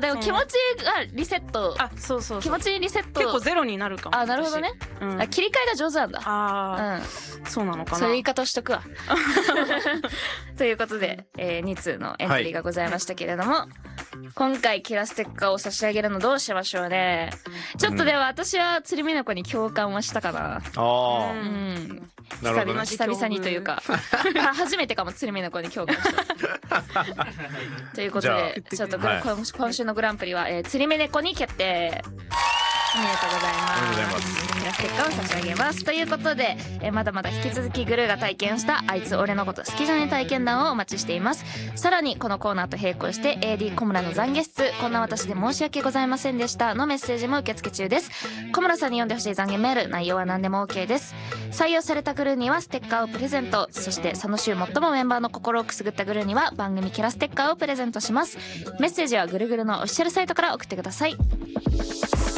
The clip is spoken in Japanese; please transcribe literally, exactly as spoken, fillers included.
あでも気持ちがリセット。 あ、そうそうそう。 気持ちリセット。 結構ゼロになるかも。 あ、なるほどね。 うん、 あ、切り替えが上手なんだ。 ああ、 うん、 そうなのかな。 そういう言い方をしとくわ。ということで、えー、に通のエントリーがございましたけれども、はい、今回キラステッカーを差し上げるのどうしましょうね。ちょっとでは私は釣りみなこに共感はしたかな。ああ、うん、なるほどね。久々にというか初めてかも釣りみなこに共感したということで、ちょっと、はい、今週のグランプリは、えー、釣りみなこに決定。おめでとうございます。ありがとうございます。キラステッカーを差し上げます。ということで、えー、まだまだ引き続きグルーが体験したあいつ俺のこと好きじゃね体験談をお待ちしています。さらにこのコーナーと並行して エーディー 小村の懺悔室、こんな私で申し訳ございませんでしたのメッセージも受付中です。小村さんに読んでほしい懺悔メール、内容は何でも OK です。採用されたグルーにはステッカーをプレゼント。そしてその週最もメンバーの心をくすぐったグルーには番組キラステッカーをプレゼントします。メッセージはぐるぐるのオフィシャルサイトから送ってください。